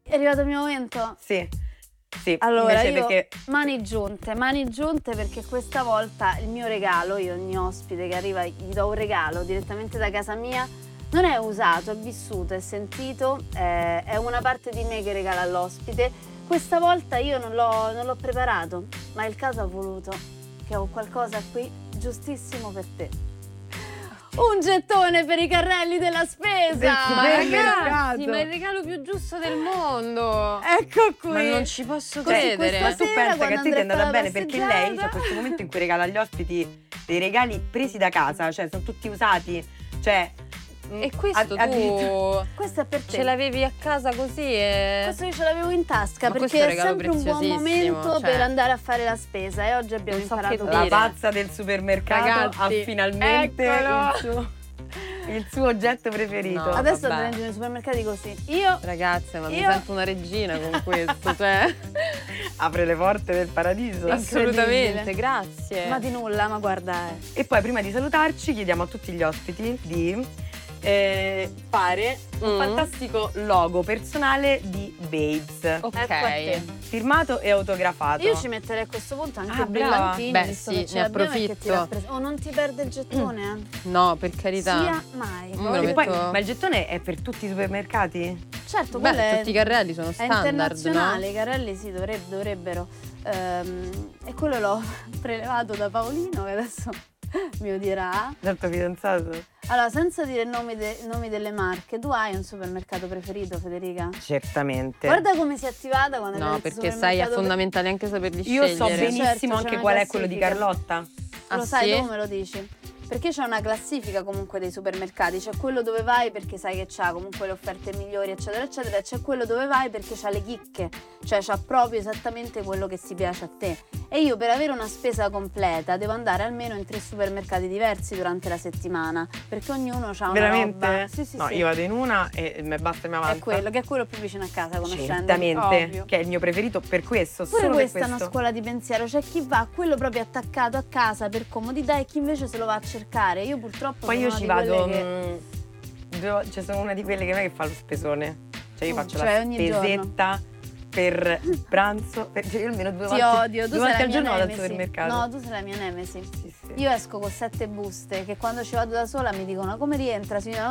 È arrivato il mio momento? Sì. Sì, allora io perché... mani giunte perché questa volta il mio regalo, io ogni ospite che arriva gli do un regalo direttamente da casa mia, non è usato, è vissuto, è sentito, è una parte di me che regala all'ospite. Questa volta io non l'ho preparato, ma il caso ha voluto che ho qualcosa qui giustissimo per te. Un gettone per i carrelli della spesa! Ma ragazzi, ma è il regalo più giusto del mondo! Ecco qui! Ma non ci posso credere! Ma tu pensa che a te ti è andata bene perché lei c'è questo momento in cui regala agli ospiti dei regali presi da casa, cioè sono tutti usati, cioè... E questo tu questo è per te. Ce l'avevi a casa così e... Questo io ce l'avevo in tasca, ma perché è sempre un buon momento per andare a fare la spesa e oggi abbiamo imparato la pazza del supermercato. Ragazzi, ha finalmente il suo oggetto preferito. No, adesso andremo nei supermercati così. Ragazze, ma mi sento una regina con questo, cioè... Apre le porte del paradiso. Assolutamente, grazie. Ma di nulla, ma guarda. E poi prima di salutarci chiediamo a tutti gli ospiti di fare un fantastico logo personale di Babes. Ok. Firmato e autografato. Io ci metterei a questo punto anche brillantini. Beh sì, ne approfitto. Non ti perde il gettone? No, per carità. Sia mai. E poi, ma il gettone è per tutti i supermercati? Certo, tutti i carrelli sono standard, è internazionale, no? I carrelli sì, dovrebbero. E quello l'ho prelevato da Paolino, che adesso mi odierà. Dal tuo fidanzato? Allora, senza dire nomi delle marche, tu hai un supermercato preferito, Federica? Certamente. Guarda come si è attivata quando no, perché sai, è fondamentale anche saperli scegliere. Io so benissimo anche qual è quello di Carlotta. Lo sai, tu me lo dici? Perché c'è una classifica comunque dei supermercati, c'è quello dove vai perché sai che c'ha comunque le offerte migliori eccetera eccetera, e c'è quello dove vai perché c'ha le chicche, cioè c'ha proprio esattamente quello che si piace a te. E io per avere una spesa completa devo andare almeno in 3 supermercati diversi durante la settimana, perché ognuno ha una veramente? roba. Sì, no, io vado in una e mi basta e mi avanza. Che è quello più vicino a casa, conoscendo. Certamente, ovvio. Che è il mio preferito per questo. Pure solo questa per è una scuola di pensiero, c'è chi va quello proprio attaccato a casa per comodità e chi invece se lo va a cercare. Io purtroppo poi io ci vado che... cioè sono una di quelle che non è che fa lo spesone, cioè io faccio la giorno. spesetta per il pranzo, io almeno 2 volte, odio, tu 2 volte al giorno nemesi. vado al supermercato. No, tu sei la mia nemesi. Sì. Io esco con 7 buste che quando ci vado da sola mi dicono come rientra signora.